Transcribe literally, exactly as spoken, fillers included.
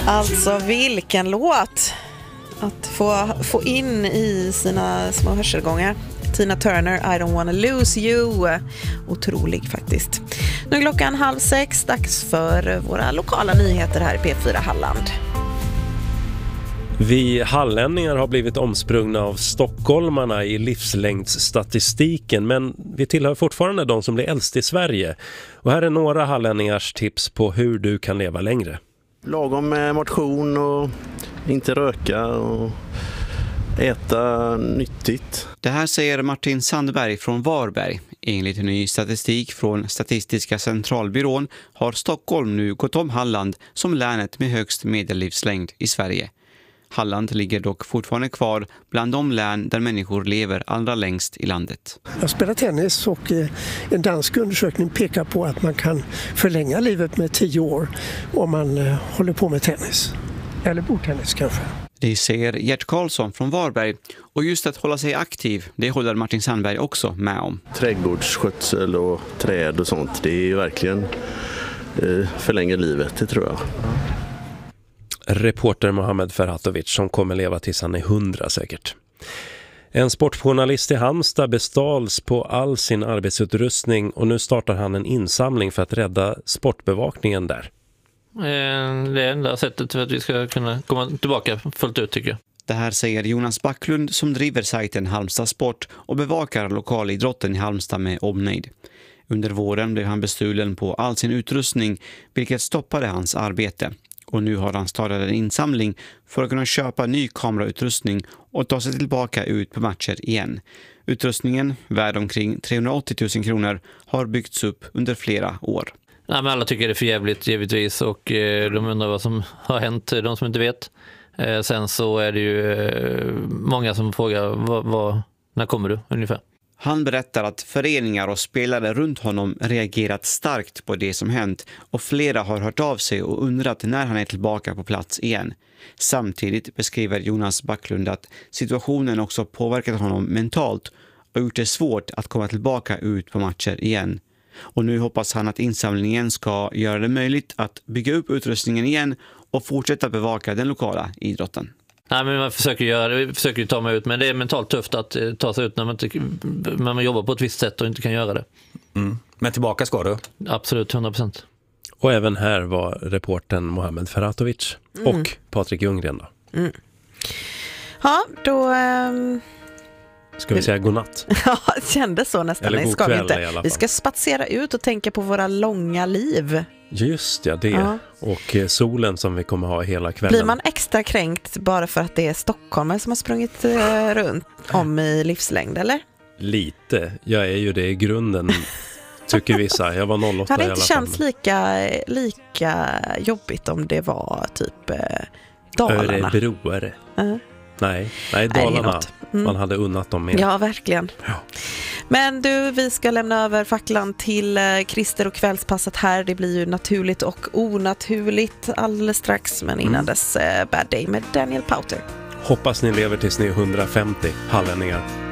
Alltså vilken låt att få, få in i sina små hörselgångar. Tina Turner, I don't wanna lose you. Otrolig faktiskt. Nu är klockan halv sex, dags för våra lokala nyheter här i P fyra Halland. Vi hallänningar har blivit omsprungna av stockholmarna i livslängdsstatistiken, men vi tillhör fortfarande de som blir äldst i Sverige. Och här är några hallänningars tips på hur du kan leva längre. Lagom med motion och inte röka och äta nyttigt. Det här säger Martin Sandberg från Varberg. Enligt en ny statistik från Statistiska centralbyrån har Stockholm nu gått om Halland som länet med högst medellivslängd i Sverige. Halland ligger dock fortfarande kvar bland de län där människor lever allra längst i landet. Jag spelar tennis och en dansk undersökning pekar på att man kan förlänga livet med tio år om man håller på med tennis. Eller bordtennis kanske. Det säger Gert Karlsson från Varberg, och just att hålla sig aktiv, det håller Martin Sandberg också med om. Trädgårdsskötsel och träd och sånt, det är ju verkligen eh, förlänger livet, det tror jag. Reporter Mohammed Ferhatovic som kommer leva tills han är hundra säkert. En sportjournalist i Halmstad bestals på all sin arbetsutrustning och nu startar han en insamling för att rädda sportbevakningen där. Det är det enda sättet för att vi ska kunna komma tillbaka fullt ut, tycker jag. Det här säger Jonas Backlund som driver sajten Halmstad Sport och bevakar lokalidrotten i Halmstad med omnejd. Under våren blev han bestulen på all sin utrustning, vilket stoppade hans arbete. Och nu har han startat en insamling för att kunna köpa ny kamerautrustning och ta sig tillbaka ut på matcher igen. Utrustningen, värd omkring trehundraåttio tusen kronor, har byggts upp under flera år. Nej, men alla tycker det är för jävligt, givetvis, och eh, de undrar vad som har hänt, de som inte vet. Eh, sen så är det ju eh, många som frågar, vad, vad, när kommer du ungefär? Han berättar att föreningar och spelare runt honom reagerat starkt på det som hänt, och flera har hört av sig och undrat när han är tillbaka på plats igen. Samtidigt beskriver Jonas Backlund att situationen också påverkat honom mentalt och gjort det svårt att komma tillbaka ut på matcher igen. Och nu hoppas han att insamlingen ska göra det möjligt att bygga upp utrustningen igen och fortsätta bevaka den lokala idrotten. Nej, men man försöker göra det, vi försöker ta mig ut, men det är mentalt tufft att eh, ta sig ut när man, inte, när man jobbar på ett visst sätt och inte kan göra det. Mm. Men tillbaka ska du? Absolut, hundra procent. Och även här var reporten Mohammed Ferhatovic mm. och Patrik Ljunggren då. Mm. Ja, då... Ähm... Ska vi säga godnatt? Ja, det kändes så nästan. Eller Nej, ska vi, inte. I vi ska spatsera ut och tänka på våra långa liv. Just ja, det. Ja. Och solen som vi kommer ha hela kvällen. Blir man extra kränkt bara för att det är stockholmare som har sprungit uh, runt om i livslängd, eller? Lite. Jag är ju det i grunden, tycker vissa. Jag var noll åtta i alla fall. Det hade inte känts lika, lika jobbigt om det var typ uh, Dalarna. Örebroare. Uh. Nej, nej, Dalarna. Mm. Man hade unnat dem mer. Ja, verkligen. Ja. Men du, vi ska lämna över facklan till Christer och kvällspasset här. Det blir ju naturligt och onaturligt alldeles strax. Men innan mm. dess uh, Bad Day med Daniel Powter. Hoppas ni lever tills ni är hundrafemtio hallänningar.